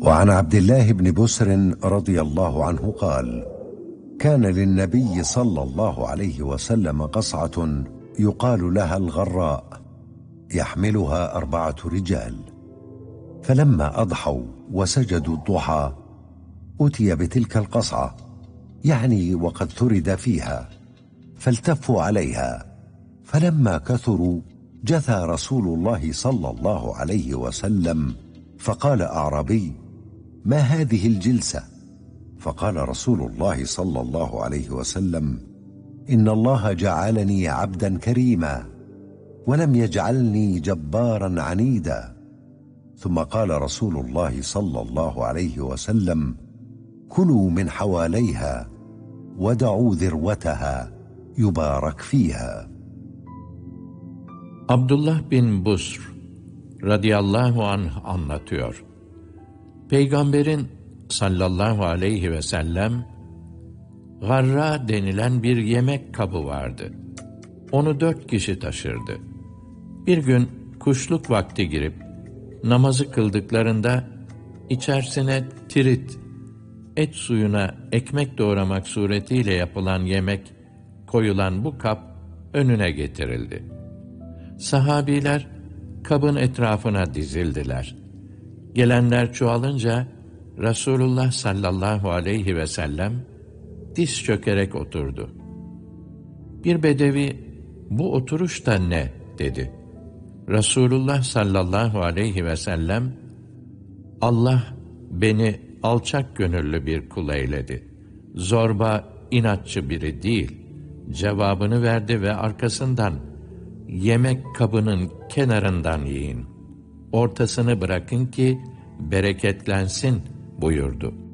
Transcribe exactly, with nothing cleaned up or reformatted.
وعن عبد الله بن بسر رضي الله عنه قال: كان للنبي صلى الله عليه وسلم قصعة يقال لها الغراء يحملها أربعة رجال، فلما أضحوا وسجدوا الضحى أتي بتلك القصعة، يعني وقد ثرد فيها، فالتفوا عليها، فلما كثروا جثى رسول الله صلى الله عليه وسلم، فقال أعرابي: ما هذه الجلسة؟ فقال رسول الله صلى الله عليه وسلم: إن الله جعلني عبدا كريما ولم يجعلني جبارا عنيدا. ثم قال رسول الله صلى الله عليه وسلم: كلوا من حواليها ودعوا ذروتها يبارك فيها. Abdullah bin Busr radıyallahu anh anlatıyor. Peygamberin sallallahu aleyhi ve sellem garra denilen bir yemek kabı vardı. Onu dört kişi taşırdı. Bir gün kuşluk vakti girip namazı kıldıklarında içerisine tirit, et suyuna ekmek doğramak suretiyle yapılan yemek koyulan bu kap önüne getirildi. Sahabiler kabın etrafına dizildiler. Gelenler çoğalınca Resulullah sallallahu aleyhi ve sellem diz çökerek oturdu. Bir bedevi, bu oturuş da ne? dedi. Resulullah sallallahu aleyhi ve sellem, Allah beni alçak gönüllü bir kul eyledi. Zorba, inatçı biri değil. Cevabını verdi ve arkasından, yemek kabının kenarından yiyin. Ortasını bırakın ki bereketlensin buyurdu.